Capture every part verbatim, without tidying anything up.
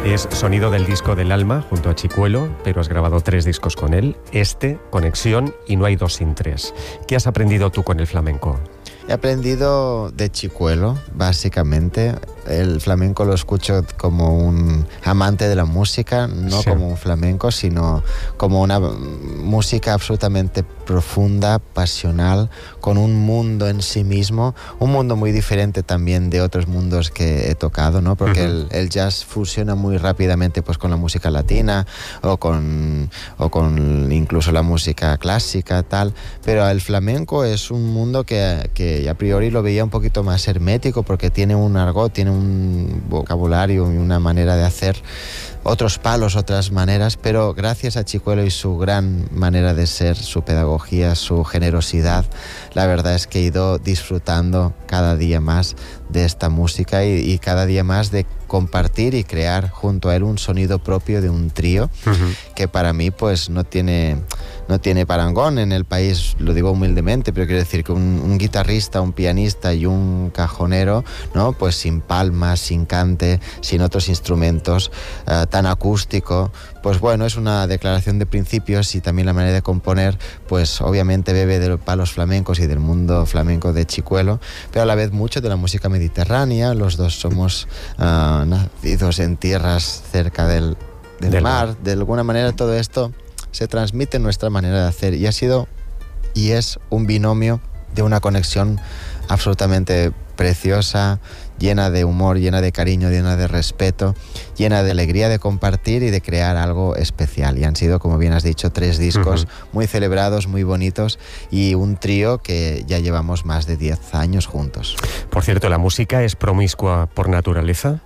Es sonido del disco del alma junto a Chicuelo, pero has grabado tres discos con él. Este, Conexión y No hay dos sin tres. ¿Qué has aprendido tú con el flamenco? He aprendido de Chicuelo, básicamente. El flamenco lo escucho como un amante de la música, no sí. como un flamenco, sino como una música absolutamente profunda, pasional, con un mundo en sí mismo, un mundo muy diferente también de otros mundos que he tocado, ¿no? Porque uh-huh. el, el jazz fusiona muy rápidamente pues, con la música latina o con, o con incluso la música clásica, tal, pero el flamenco es un mundo que, que a priori lo veía un poquito más hermético porque tiene un argot, tiene un vocabulario y una manera de hacer otros palos, otras maneras, pero gracias a Chicuelo y su gran manera de ser, su pedagogía, su generosidad, la verdad es que he ido disfrutando cada día más de esta música y, y cada día más de compartir y crear junto a él un sonido propio de un trío uh-huh. que para mí pues no tiene, no tiene parangón en el país, lo digo humildemente, pero quiero decir que un, un guitarrista, un pianista y un cajonero, ¿no? Pues sin palmas, sin cante, sin otros instrumentos, uh, tan acústico, pues bueno, es una declaración de principios y también la manera de componer, pues obviamente bebe de los palos flamencos y del mundo flamenco de Chicuelo, pero a la vez mucho de la música mediterránea. Los dos somos uh, nacidos en tierras cerca del, del, del mar. mar. De alguna manera todo esto se transmite en nuestra manera de hacer y ha sido y es un binomio de una conexión absolutamente preciosa, llena de humor, llena de cariño, llena de respeto, llena de alegría de compartir y de crear algo especial. Y han sido, como bien has dicho, tres discos uh-huh. muy celebrados, muy bonitos y un trío que ya llevamos más de diez años juntos. Por cierto, ¿la música es promiscua por naturaleza?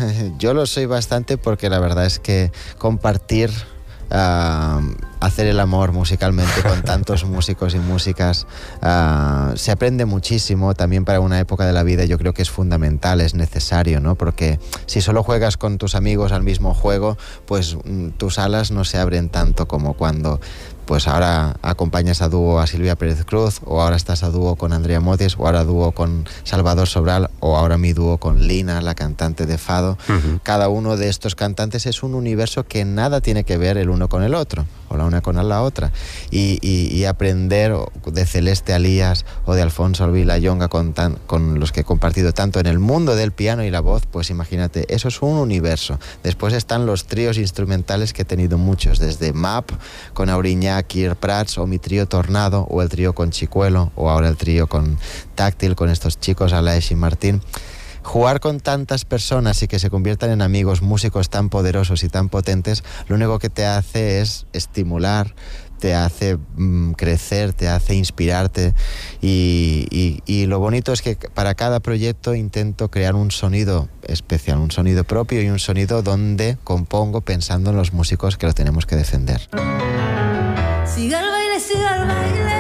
Yo lo soy bastante porque la verdad es que compartir... Uh, hacer el amor musicalmente con tantos músicos y músicas uh, se aprende muchísimo. También para una época de la vida yo creo que es fundamental, es necesario, ¿no? Porque si solo juegas con tus amigos al mismo juego, pues mm, tus alas no se abren tanto como cuando pues ahora acompañas a dúo a Silvia Pérez Cruz, o ahora estás a dúo con Andrea Motis, o ahora dúo con Salvador Sobral, o ahora mi dúo con Lina, la cantante de Fado. Uh-huh. Cada uno de estos cantantes es un universo que nada tiene que ver el uno con el otro, o la una con la otra. Y, y, y aprender de Celeste Alías o de Alfonso Villayonga con, tan, con los que he compartido tanto en el mundo del piano y la voz, pues imagínate, eso es un universo. Después están los tríos instrumentales que he tenido muchos, desde M A P con Auriñac, Kier Prats, o mi trío Tornado, o el trío con Chicuelo, o ahora el trío con Táctil, con estos chicos, Alaes y Martín. Jugar con tantas personas y que se conviertan en amigos, músicos tan poderosos y tan potentes, lo único que te hace es estimular, te hace mm, crecer, te hace inspirarte y, y, y lo bonito es que para cada proyecto intento crear un sonido especial, un sonido propio y un sonido donde compongo pensando en los músicos que lo tenemos que defender. Siga el baile, siga el baile.